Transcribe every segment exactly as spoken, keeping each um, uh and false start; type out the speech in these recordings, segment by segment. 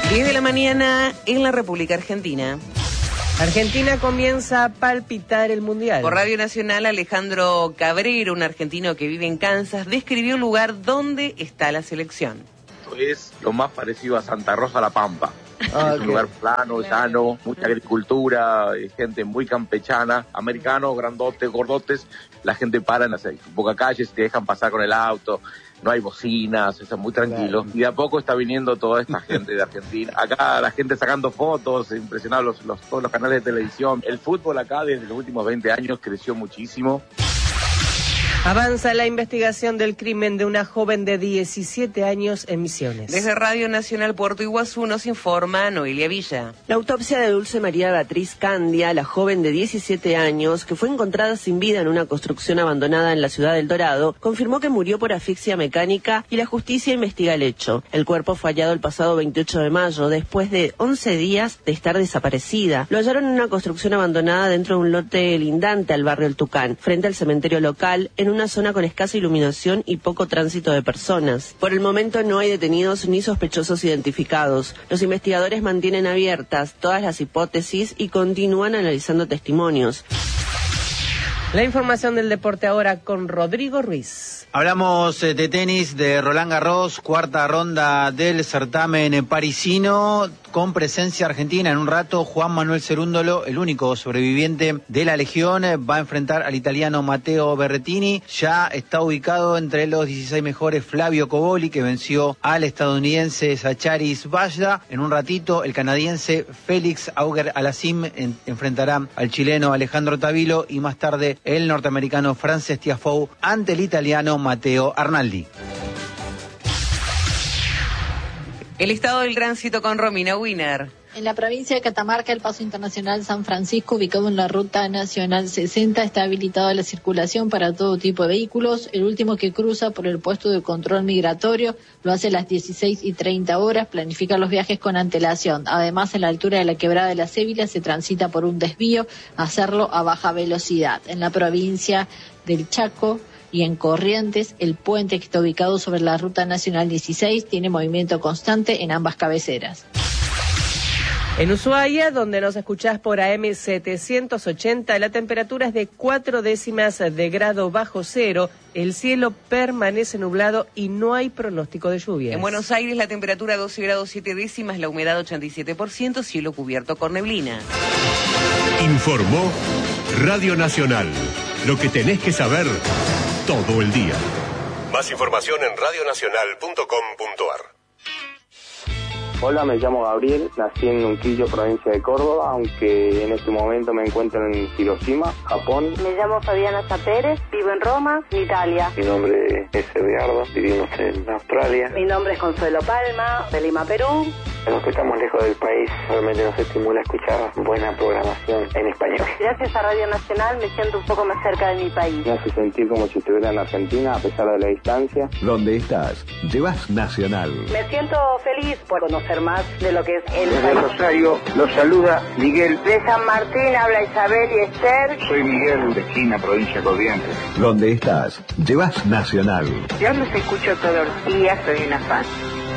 diez de la mañana en la República Argentina. Argentina comienza a palpitar el Mundial. Por Radio Nacional, Alejandro Cabrera, un argentino que vive en Kansas, describió el lugar donde está la selección. Es lo más parecido a Santa Rosa La Pampa. Ah, es okay. un lugar plano, llano, mucha agricultura, gente muy campechana, americanos, grandotes, gordotes. La gente para en las pocas calles, te dejan pasar con el auto, no hay bocinas, están muy tranquilos. Claro. Y de a poco está viniendo toda esta gente de Argentina. Acá la gente sacando fotos, impresionados los, los, todos los canales de televisión. El fútbol acá desde los últimos veinte años creció muchísimo. Avanza la investigación del crimen de una joven de diecisiete años en Misiones. Desde Radio Nacional Puerto Iguazú nos informa Noelia Villa. La autopsia de Dulce María Beatriz Candia, la joven de diecisiete años, que fue encontrada sin vida en una construcción abandonada en la ciudad del Dorado, confirmó que murió por asfixia mecánica y la justicia investiga el hecho. El cuerpo fue hallado el pasado veintiocho de mayo, después de once días de estar desaparecida. Lo hallaron en una construcción abandonada dentro de un lote lindante al barrio El Tucán, frente al cementerio local, en un una zona con escasa iluminación y poco tránsito de personas. Por el momento no hay detenidos ni sospechosos identificados. Los investigadores mantienen abiertas todas las hipótesis y continúan analizando testimonios. La información del deporte ahora con Rodrigo Ruiz. Hablamos de tenis, de Roland Garros, cuarta ronda del certamen parisino, con presencia argentina. En un rato, Juan Manuel Cerúndolo, el único sobreviviente de la Legión, va a enfrentar al italiano Matteo Berrettini. Ya está ubicado entre los dieciséis mejores Flavio Coboli, que venció al estadounidense Sacharis Vajda. En un ratito, el canadiense Félix Auger-Aliassime en, enfrentará al chileno Alejandro Tavilo, y más tarde el norteamericano Frances Tiafoe ante el italiano Matteo Arnaldi. El estado del tránsito con Romina Wiener. En la provincia de Catamarca, el paso internacional San Francisco, ubicado en la ruta nacional sesenta, está habilitado a la circulación para todo tipo de vehículos. El último que cruza por el puesto de control migratorio lo hace a las dieciséis y treinta horas, planifica los viajes con antelación. Además, en la altura de la quebrada de la Cébila se transita por un desvío, hacerlo a baja velocidad. En la provincia del Chaco y en Corrientes, el puente que está ubicado sobre la ruta nacional dieciséis tiene movimiento constante en ambas cabeceras. En Ushuaia, donde nos escuchás por A M setecientos ochenta, la temperatura es de cuatro décimas de grado bajo cero, el cielo permanece nublado y no hay pronóstico de lluvias. En Buenos Aires, la temperatura doce grados siete décimas, la humedad ochenta y siete por ciento, cielo cubierto con neblina. Informó Radio Nacional, lo que tenés que saber todo el día. Más información en radio nacional punto com punto a r. Hola, me llamo Gabriel, nací en Unquillo, provincia de Córdoba, aunque en este momento me encuentro en Hiroshima, Japón. Me llamo Fabiana Zapérez, vivo en Roma, Italia. Mi nombre es Eduardo, vivimos en Australia. Mi nombre es Consuelo Palma, de Lima, Perú. Los que estamos lejos del país, realmente nos estimula escuchar buena programación en español. Gracias a Radio Nacional me siento un poco más cerca de mi país. Me hace sentir como si estuviera en Argentina, a pesar de la distancia. ¿Dónde estás? Llevas Nacional. Me siento feliz por conocer más de lo que es el Desde país. Rosario los saluda Miguel. De San Martín habla Isabel y Esther. Soy Miguel, de China, provincia de Corrientes. ¿Dónde estás? Llevas Nacional. Yo los escucho todos los días, soy una fan.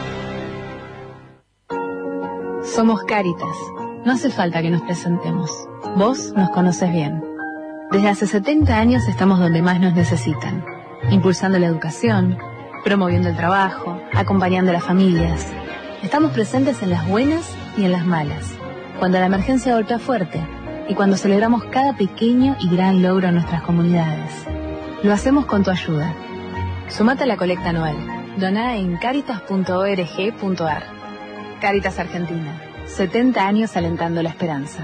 Somos Cáritas. No hace falta que nos presentemos. Vos nos conoces bien. Desde hace setenta años estamos donde más nos necesitan. Impulsando la educación, promoviendo el trabajo, acompañando a las familias. Estamos presentes en las buenas y en las malas. Cuando la emergencia golpea fuerte y cuando celebramos cada pequeño y gran logro en nuestras comunidades. Lo hacemos con tu ayuda. Sumate a la colecta anual. Doná en caritas punto org punto a r. Cáritas Argentina. setenta años alentando la esperanza.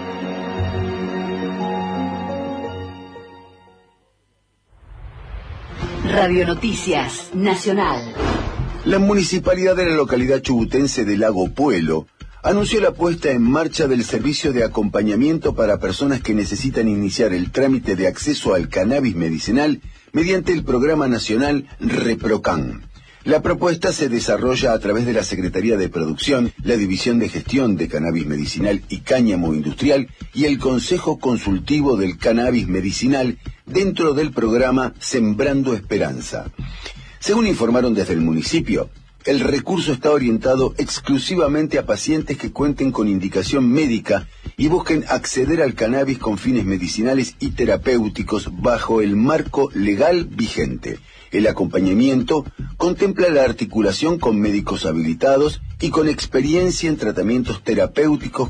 Radio Noticias Nacional. La municipalidad de la localidad chubutense de Lago Puelo anunció la puesta en marcha del servicio de acompañamiento para personas que necesitan iniciar el trámite de acceso al cannabis medicinal mediante el programa nacional ReproCan. La propuesta se desarrolla a través de la Secretaría de Producción, la División de Gestión de Cannabis Medicinal y Cáñamo Industrial y el Consejo Consultivo del Cannabis Medicinal dentro del programa Sembrando Esperanza. Según informaron desde el municipio, el recurso está orientado exclusivamente a pacientes que cuenten con indicación médica y busquen acceder al cannabis con fines medicinales y terapéuticos bajo el marco legal vigente. El acompañamiento contempla la articulación con médicos habilitados y con experiencia en tratamientos terapéuticos